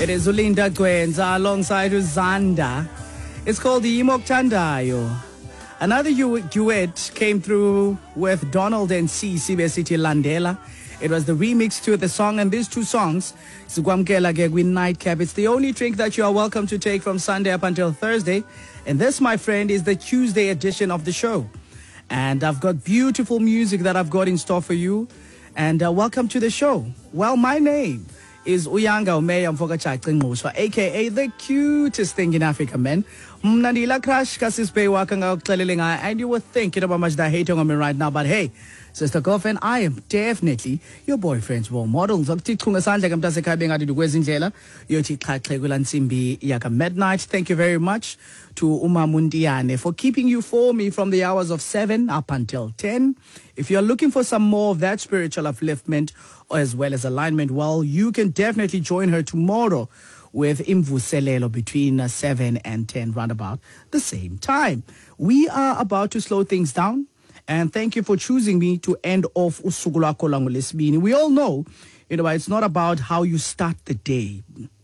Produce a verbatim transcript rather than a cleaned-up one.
It is Ulinda Gwenza alongside Uzanda. It's called the Imoktandayo. Another du- duet came through with Donald and C, Sibe City Landela. It was the remix to the song, and these two songs, Sugwamkela Gegwin Nightcap. It's the only drink that you are welcome to take from Sunday up until Thursday. And this, my friend, is the Tuesday edition of the show. And I've got beautiful music that I've got in store for you. And uh, welcome to the show. Well, my name is Uyanga Umeya Mfokachachinguswa, aka the cutest thing in Africa, man. Mnandila crash kasispe wakanga uklelelinga, and you were thinking about much that hating on me right now, but hey, sister girlfriend, I am definitely your boyfriend's role model. Thank you very much to Uma Mundiane for keeping you for me from the hours of seven up until ten. If you're looking for some more of that spiritual upliftment as well as alignment, well, you can definitely join her tomorrow with Imvuselelo between uh, seven and ten, round about the same time. We are about to slow things down, and thank you for choosing me to end off Usuku Lwakho Lwangolesibini. We all know, you know, it's not about how you start the day.